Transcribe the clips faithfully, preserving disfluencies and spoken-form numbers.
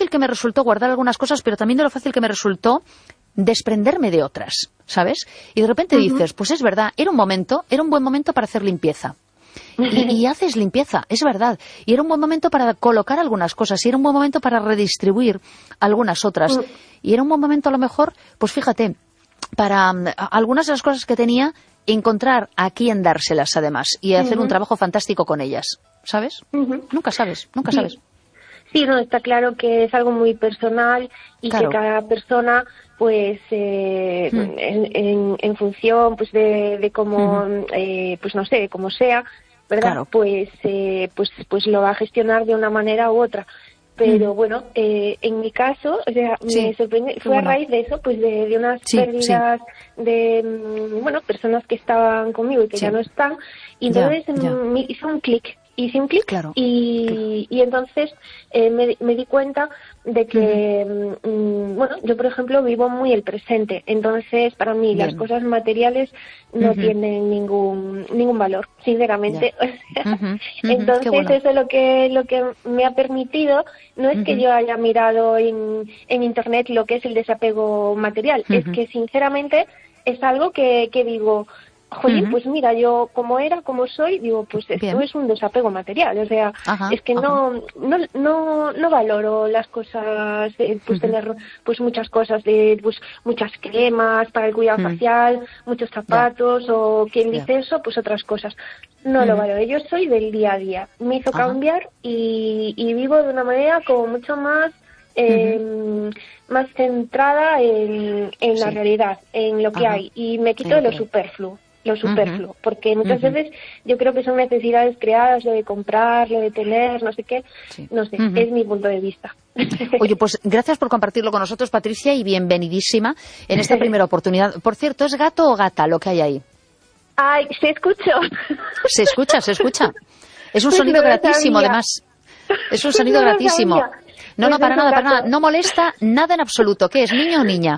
fácil que me resultó guardar algunas cosas, pero también de lo fácil que me resultó desprenderme de otras, ¿sabes? Y de repente uh-huh. dices, pues es verdad, era un momento, era un buen momento para hacer limpieza. Y, y haces limpieza, es verdad. Y era un buen momento para colocar algunas cosas, y era un buen momento para redistribuir algunas otras. Y era un buen momento, a lo mejor, pues fíjate, para um, algunas de las cosas que tenía, encontrar a quién dárselas, además, y hacer uh-huh. un trabajo fantástico con ellas, ¿sabes? Uh-huh. Nunca sabes, nunca sí. sabes. Sí, no, está claro que es algo muy personal y claro. que cada persona, pues, eh, hmm. en, en, en función, pues, de, de cómo, uh-huh. eh, pues, no sé, de cómo sea, ¿verdad? Claro. Pues, eh, pues, pues lo va a gestionar de una manera u otra. Pero uh-huh. bueno, eh, en mi caso, o sea, sí. me sorprendió, fue bueno. a raíz de eso, pues, de, de unas sí, pérdidas sí. de, bueno, personas que estaban conmigo y que sí. ya no están, y entonces ya, ya. me hizo un clic. Hice un clic claro, y, claro. y entonces eh, me, me di cuenta de que, uh-huh. mm, bueno, yo por ejemplo vivo muy el presente, entonces para mí Bien. las cosas materiales no uh-huh. tienen ningún ningún valor, sinceramente. Yeah. O sea, uh-huh. entonces bueno. eso es lo que lo que me ha permitido, no es uh-huh. que yo haya mirado en, en internet lo que es el desapego material, uh-huh. es que sinceramente es algo que, que digo, jolín, uh-huh. pues mira, yo como era, como soy, digo, pues esto Bien. es un desapego material, o sea, ajá, es que no, no no no valoro las cosas, de, pues uh-huh. tener pues muchas cosas, de pues muchas cremas para el cuidado uh-huh. facial, muchos zapatos, yeah. o quien dice yeah. eso, pues otras cosas. No uh-huh. lo valoro, yo soy del día a día, me hizo ajá. cambiar y, y vivo de una manera como mucho más Eh, uh-huh. más centrada en, en sí. la realidad, en lo que Ajá. hay, y me quito de lo superfluo, lo superfluo, uh-huh. porque muchas uh-huh. veces yo creo que son necesidades creadas, lo de comprar, lo de tener, no sé qué, sí. no sé, uh-huh. es mi punto de vista. Oye, pues gracias por compartirlo con nosotros, Patricia, y bienvenidísima en esta primera oportunidad. Por cierto, ¿es gato o gata lo que hay ahí? Ay, se escuchó. Se escucha, se escucha. Es un pues sonido no gratísimo, sabía. además. Es un sonido no gratísimo. Sabía. No, pues no, para nada, para nada. No molesta nada en absoluto. ¿Qué es, niño o niña?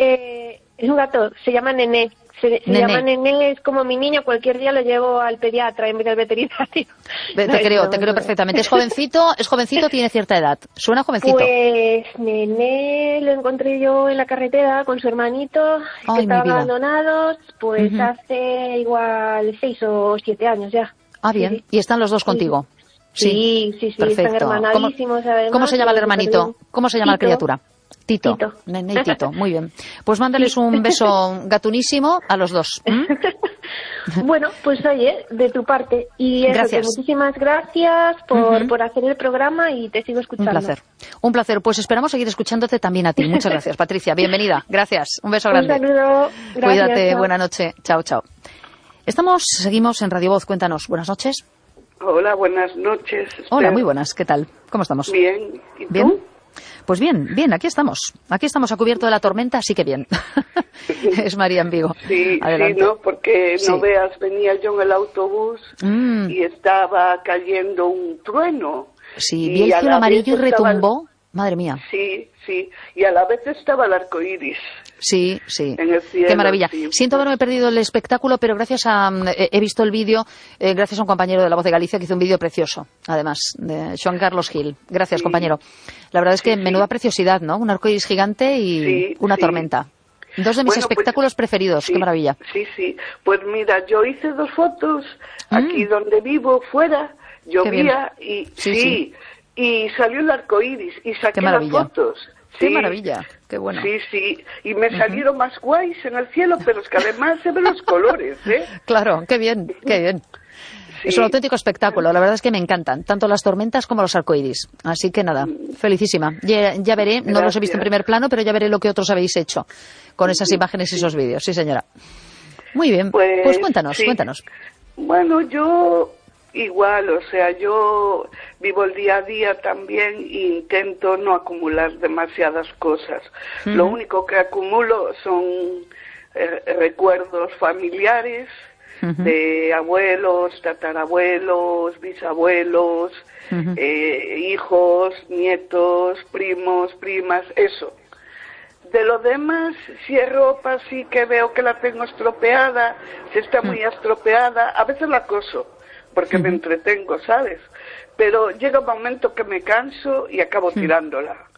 Eh, es un gato, se llama Nené. Se, se llama Nené, es como mi niño, cualquier día lo llevo al pediatra en vez del veterinario. Te no, creo, no, te creo no. perfectamente. ¿Es jovencito? ¿Es jovencito o tiene cierta edad? ¿Suena jovencito? Pues Nené lo encontré yo en la carretera con su hermanito, Ay, que estaban abandonados, pues uh-huh. hace igual seis o siete años ya. Ah, bien. Sí. ¿Y están los dos contigo? Sí. Sí, sí, sí, perfecto. Están hermanadísimos. ¿Cómo, además, ¿Cómo se llama el hermanito? ¿Cómo se llama Tito. la criatura? Tito. Tito. Nene y Tito, muy bien. Pues mándales sí. un beso gatunísimo a los dos. ¿Mm? Bueno, pues oye, de tu parte. Y eso, gracias. Que muchísimas gracias por, uh-huh. por hacer el programa y te sigo escuchando. Un placer. Un placer. Pues esperamos seguir escuchándote también a ti. Muchas gracias, Patricia. Bienvenida. Gracias. Un beso grande. Un saludo. Gracias, Cuídate. chao. Buena noche. Chao, chao. Estamos, seguimos en Radio Voz. Cuéntanos. Buenas noches. Hola, buenas noches. Hola, muy buenas. ¿Qué tal? ¿Cómo estamos? Bien. ¿Y tú? ¿Bien? Pues bien, bien, aquí estamos. Aquí estamos a cubierto de la tormenta, así que bien. Es María en Vigo. Sí, Adelante. sí, no, porque sí. no veas, venía yo en el autobús mm. y estaba cayendo un trueno. Sí, vi el cielo amarillo y retumbó. Estaba... Madre mía. Sí, sí, y a la vez estaba el arco iris. Sí, sí. En el cielo, qué maravilla. Sí. Siento haberme perdido el espectáculo, pero gracias a... Eh, he visto el vídeo, eh, gracias a un compañero de La Voz de Galicia que hizo un vídeo precioso, además, de Joan Carlos Gil. Gracias, sí. compañero. La verdad es que sí, menuda sí. preciosidad, ¿no? Un arco iris gigante y sí, una sí. tormenta. Dos de mis bueno, espectáculos pues, preferidos, sí, qué maravilla. Sí, sí. Pues mira, yo hice dos fotos mm. aquí donde vivo, fuera, llovía y sí, sí, sí, y salió el arco iris y saqué las fotos. Qué sí, maravilla, qué bueno. Sí, sí, y me uh-huh. salieron más guays en el cielo, pero es que además se ven los colores, ¿eh? Claro, qué bien, qué bien. Sí. Es un auténtico espectáculo, la verdad es que me encantan, tanto las tormentas como los arcoíris. Así que nada, felicísima. Ya, ya veré, Gracias. No los he visto en primer plano, pero ya veré lo que otros habéis hecho con esas imágenes y esos vídeos. Sí, señora. Muy bien, pues, pues cuéntanos, sí. cuéntanos. Bueno, yo igual, o sea, yo vivo el día a día también e intento no acumular demasiadas cosas. Uh-huh. Lo único que acumulo son eh, recuerdos familiares, uh-huh. de abuelos, tatarabuelos, bisabuelos, uh-huh. eh, hijos, nietos, primos, primas, eso. De lo demás, si es ropa, sí que veo que la tengo estropeada, si está muy uh-huh. estropeada, a veces la coso, porque uh-huh. me entretengo, ¿sabes? Pero llega un momento que me canso y acabo uh-huh. tirándola.